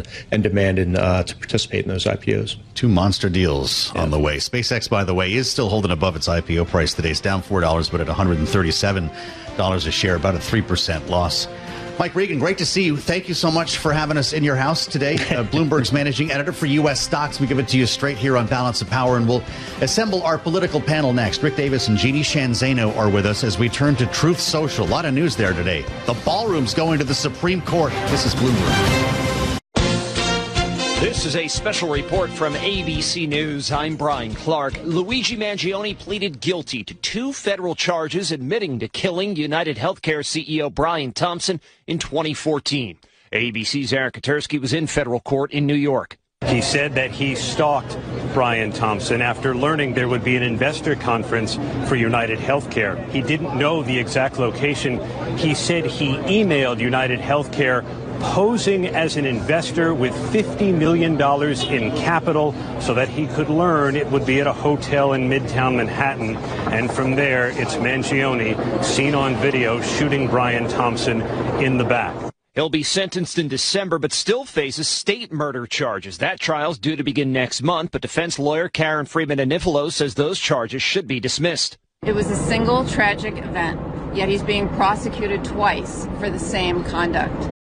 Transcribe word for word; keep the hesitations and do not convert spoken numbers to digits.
and demand in, uh, to participate in those I P Os. Two monster deals yeah. on the way. SpaceX, by the way, is still holding above its I P O price today. It's down four dollars, but at one hundred thirty-seven dollars a share, about a three percent loss. Mike Regan, great to see you. Thank you so much for having us in your house today. Uh, Bloomberg's managing editor for U S stocks. We give it to you straight here on Balance of Power, and we'll assemble our political panel next. Rick Davis and Jeannie Shanzano are with us as we turn to Truth Social. A lot of news there today. The ballroom's going to the Supreme Court. This is Bloomberg. This is a special report from A B C News. I'm Brian Clark. Luigi Mangione pleaded guilty to two federal charges admitting to killing United Healthcare C E O Brian Thompson in twenty fourteen. A B C's Aaron Katersky was in federal court in New York. He said that he stalked Brian Thompson after learning there would be an investor conference for United Healthcare. He didn't know the exact location. He said he emailed United Healthcare posing as an investor with fifty million dollars in capital so that he could learn it would be at a hotel in Midtown Manhattan. And from there, it's Mangione seen on video shooting Brian Thompson in the back. He'll be sentenced in December, but still faces state murder charges. That trial's due to begin next month, but defense lawyer Karen Freeman-Anifilo says those charges should be dismissed. It was a single tragic event, yet he's being prosecuted twice for the same conduct.